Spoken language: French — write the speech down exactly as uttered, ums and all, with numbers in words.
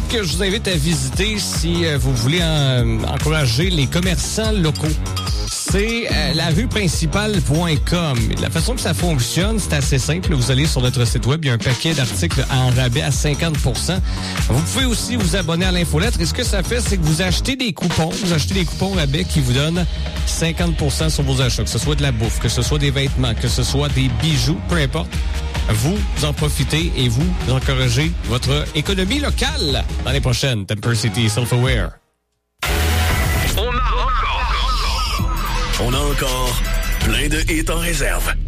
que je vous invite à visiter si euh, vous voulez en, encourager les commerçants locaux. C'est euh, la rue principale point com. La façon que ça fonctionne, c'est assez simple. Vous allez sur notre site web, il y a un paquet d'articles en rabais à cinquante pour cent. Vous pouvez aussi vous abonner à l'infolettre. Et ce que ça fait, c'est que vous achetez des coupons. Vous achetez des coupons rabais qui vous donnent cinquante pour cent sur vos achats. Que ce soit de la bouffe, que ce soit des vêtements, que ce soit des bijoux, peu importe. Vous en profitez et vous encouragez votre économie locale. L'année prochaine, Temper City, Self-Aware. On a encore, on a encore plein de hits en réserve.